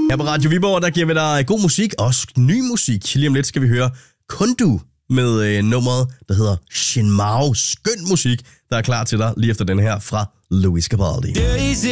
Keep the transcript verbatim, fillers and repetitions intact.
Her på Radio Viborg, der giver vi dig god musik, også ny musik. Lige om lidt skal vi høre Kundu med øh, nummeret, der hedder Shin Mao. Skøn musik, der er klar til dig lige efter den her fra Luis Capaldi.